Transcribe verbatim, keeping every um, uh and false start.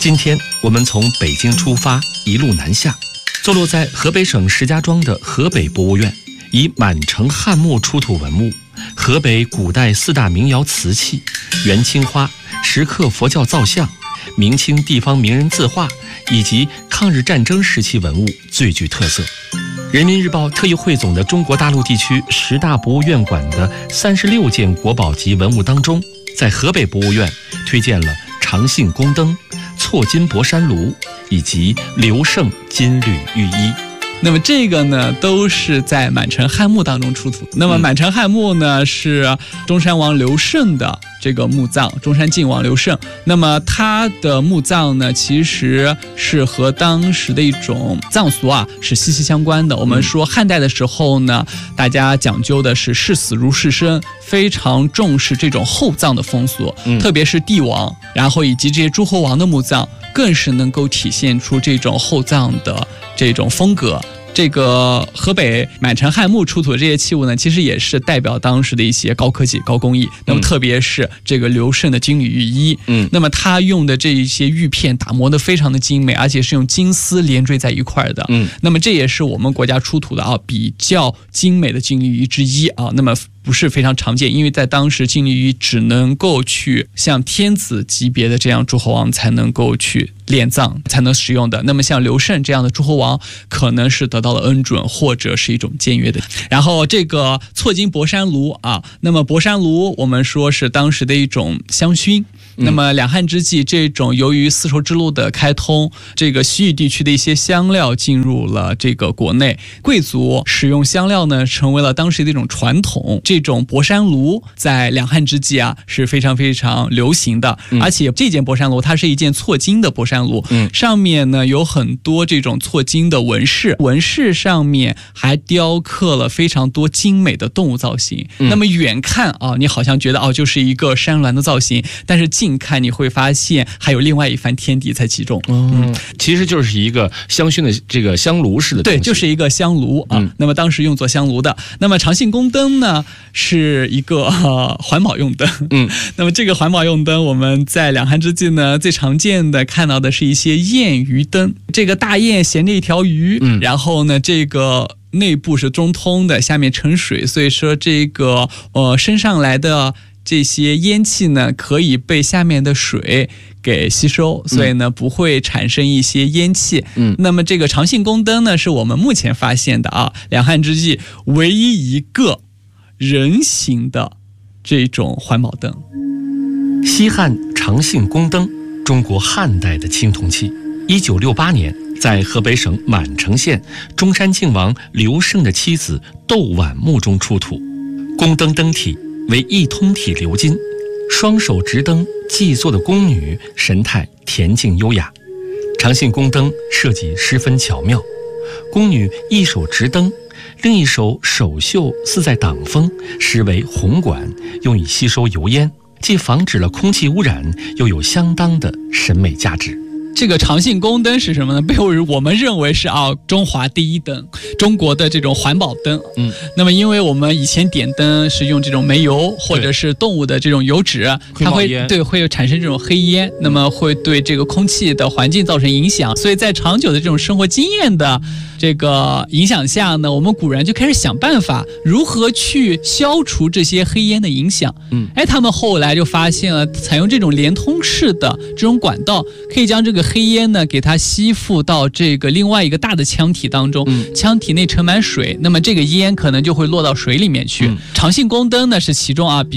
今天我们从北京出发，一路南下，坐落在河北省石家庄的河北博物院，以满城汉墓出土文物、河北古代四大名窑瓷器、元青花、石刻佛教造像、明清地方名人字画以及抗日战争时期文物最具特色。人民日报特意汇总的中国大陆地区十大博物院馆的三十六件国宝级文物当中，在河北博物院推荐了长信宫灯、错金博山炉以及刘胜金缕玉衣。 那么这个呢，都是在满城汉墓当中出土。那么满城汉墓呢，是中山王刘胜的这个墓葬，中山靖王刘胜。那么他的墓葬呢，其实是和当时的一种葬俗啊是息息相关的。我们说汉代的时候呢，大家讲究的是视死如视生，非常重视这种厚葬的风俗，嗯、特别是帝王，然后以及这些诸侯王的墓葬，更是能够体现出这种厚葬的这种风格。这个河北满城汉墓出土的这些器物呢，其实也是代表当时的一些高科技、高工艺。那么特别是这个刘胜的金缕玉衣，嗯，那么他用的这一些玉片打磨的非常的精美，而且是用金丝连缀在一块的，嗯，那么这也是我们国家出土的啊比较精美的金缕玉之一啊。那么不是非常常见，因为在当时金缕玉只能够去像天子级别的这样诸侯王才能够去殓葬，才能使用的。那么像刘胜这样的诸侯王，可能是得到了恩准，或者是一种僭越的。然后这个错金博山炉啊，那么博山炉我们说是当时的一种香薰。那么两汉之际，这种由于丝绸之路的开通，这个西域地区的一些香料进入了这个国内，贵族使用香料呢，成为了当时的一种传统。这种博山炉在两汉之际啊是非常非常流行的，嗯、而且这件博山炉它是一件错金的博山炉，嗯、上面呢有很多这种错金的纹饰，纹饰上面还雕刻了非常多精美的动物造型。嗯、那么远看啊，你好像觉得哦就是一个山峦的造型，但是近看你会发现还有另外一番天地在其中。 嗯，其实就是一个香薰的这个香炉式的东西， 对，就是一个香炉啊。嗯、那么当时用作香炉的。那么长信宫灯呢，是一个、呃、环保用灯。嗯，那么这个环保用灯，我们在两汉之际呢，最常见的看到的是一些堰鱼灯。这个大堰衔着一条鱼，嗯、然后呢，这个内部是中通的，下面盛水，所以说这个呃升上来的这些烟气呢，可以被下面的水给吸收，所以呢不会产生一些烟气。嗯，那么这个长信宫灯呢，是我们目前发现的啊，两汉之际唯一一个人形的这种环保灯。 西汉长信宫灯，中国汉代的青铜器，一九六八年在河北省满城县中山靖王刘胜的妻子窦婉墓中出土。宫灯灯体为一通体鎏金，双手执灯祭坐的宫女神态恬静优雅。长信宫灯设计十分巧妙，宫女一手执灯，另一手手袖似在挡风，实为红管，用以吸收油烟，既防止了空气污染，又有相当的审美价值。 这个长信宫灯是什么呢？被我们认为是啊中华第一灯，中国的这种环保灯。嗯，那么因为我们以前点灯是用这种煤油或者是动物的这种油脂，它会对会产生这种黑烟，嗯、那么会对这个空气的环境造成影响。所以在长久的这种生活经验的这个影响下呢，我们古人就开始想办法如何去消除这些黑烟的影响。嗯，哎，他们后来就发现了，采用这种连通式的这种管道，可以将这个黑烟呢给它吸附到这个另外一个大的腔体当中，嗯、腔体内盛满水，那么这个烟可能就会落到水里面去。嗯、长信宫灯呢是其中啊比